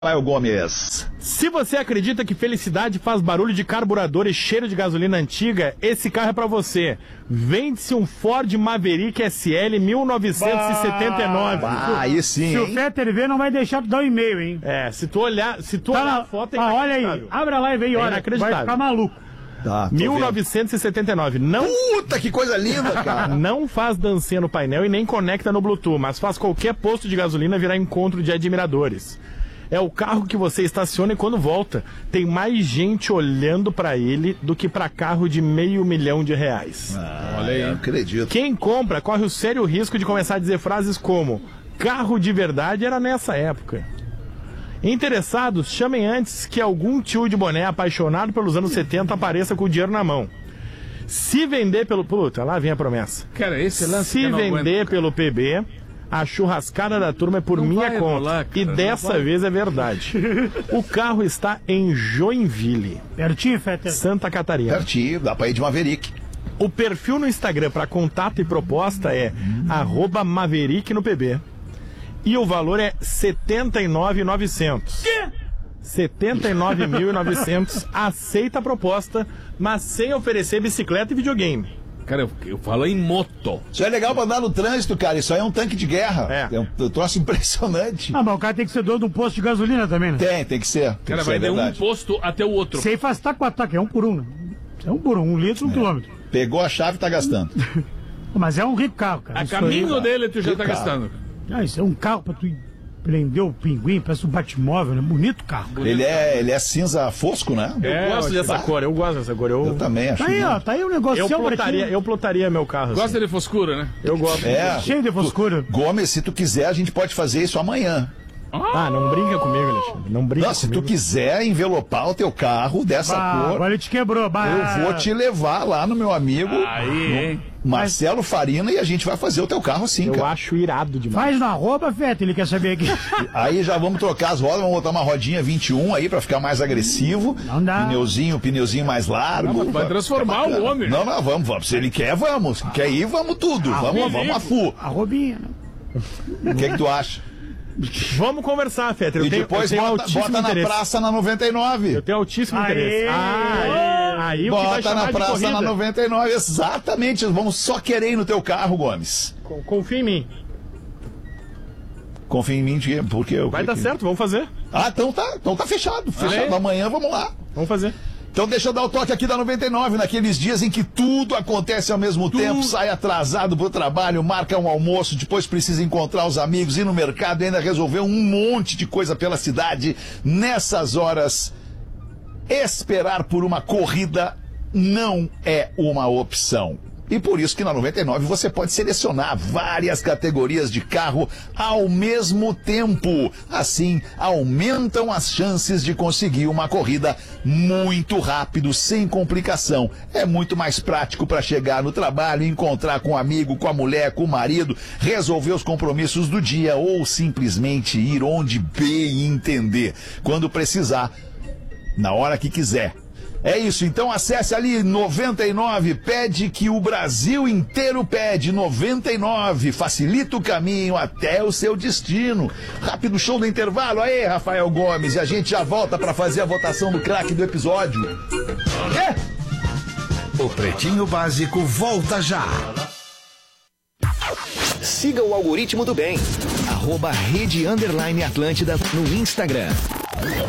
Rafael Gomes. Se você acredita que felicidade faz barulho de carburador e cheiro de gasolina antiga, esse carro é pra você. Vende-se um Ford Maverick SL 1979. Aí sim, Se o Fetter ver, não vai deixar tu dar um e-mail, hein? Se tu olhar a foto... olha aí, abre lá e vem, olha, vai ficar maluco. Tá, 1979. Não, Puta, que coisa linda, cara. não faz dancinha no painel e nem conecta no Bluetooth, mas faz qualquer posto de gasolina virar encontro de admiradores. É o carro que você estaciona e quando volta, tem mais gente olhando pra ele do que pra carro de R$500 mil. Olha aí, eu acredito. Quem compra corre o sério risco de começar a dizer frases como: carro de verdade era nessa época. Interessados, chamem antes que algum tio de boné apaixonado pelos anos 70 apareça com o dinheiro na mão. Se vender pelo... Puta, lá vem a promessa. Cara, esse lance Se vender pelo PB, a churrascada da turma é por Não minha vai conta. rolar, cara, E não dessa vai. vez é verdade. O carro está em Joinville, Pertinho, Fetter. Santa Catarina. Pertinho, dá pra ir de Maverick. O perfil no Instagram para contato e proposta é @Maverick no PB. E o valor é 79.900. Quê? 79.900. Aceita a proposta, mas sem oferecer bicicleta e videogame. Cara, eu falo em moto. Isso é legal pra andar no trânsito, cara. Isso aí é um tanque de guerra. É. Um troço impressionante. Ah, mas o cara tem que ser dono de um posto de gasolina também, né? Tem que ser. Tem Cara, que ser, vai de um verdade. posto até o outro. Isso aí faz taco a taco, é um por um, né? É um por um litro, 1 quilômetro. Pegou a chave e tá gastando. Mas é um rico carro, cara. A Isso caminho aí, dele tu já tá cara. gastando. isso é um carro pra tu prender o pinguim, parece um Batmóvel, né? Bonito carro. Ele é cinza fosco, né? Eu gosto dessa cor, eu gosto dessa cor. Eu também acho. Tá aí, lindo. ó, tá aí um negócio seu pra ti. Eu plotaria meu carro. Gosta assim. de foscura, né? Eu gosto. Cheio de foscura. Gomes, se tu quiser, a gente pode fazer isso amanhã. Ah, não brinca comigo, Alexandre. Não brinca Não, se tu comigo. quiser envelopar o teu carro dessa cor, Agora ele te quebrou. eu vou te levar lá no meu amigo Aí, hein? Marcelo Farina e a gente vai fazer o teu carro sim, Eu cara. acho irado demais. Faz no arroba, Fetter, ele quer saber aqui. Aí já vamos trocar as rodas, vamos botar uma rodinha 21 aí pra ficar mais agressivo. Não dá. Pneuzinho mais largo. Não, mas vai transformar o homem. Não, vamos. Se ele quer, vamos. Se quer ir, vamos tudo. Vamos a full. Arrobinha, né? O que tu acha? Vamos conversar, Fetter. E depois bota na praça na 99. Eu tenho altíssimo Aê! interesse. Aí o que vai Bota chamar na de praça corrida. na 99, exatamente. Vamos só querer ir no teu carro, Gomes. Confia em mim. Confia em mim, porque eu. Vai dar certo, vamos fazer. Ah, então tá fechado. Fechado. Amanhã vamos lá. Vamos fazer. Então deixa eu dar o toque aqui da 99, naqueles dias em que tudo acontece ao mesmo tempo, sai atrasado pro trabalho, marca um almoço, depois precisa encontrar os amigos, ir no mercado e ainda resolver um monte de coisa pela cidade. Nessas horas, esperar por uma corrida não é uma opção. E por isso que na 99 você pode selecionar várias categorias de carro ao mesmo tempo. Assim, aumentam as chances de conseguir uma corrida muito rápido, sem complicação. É muito mais prático para chegar no trabalho, encontrar com um amigo, com a mulher, com o marido, resolver os compromissos do dia ou simplesmente ir onde bem entender. Quando precisar, na hora que quiser. É isso, então acesse ali 99, pede que o Brasil inteiro pede, 99, facilita o caminho até o seu destino. Rápido show do intervalo, aí Rafael Gomes, e a gente já volta para fazer a votação do craque do episódio. O Pretinho Básico volta já. Siga o algoritmo do bem. @Rede_Atlântida no Instagram.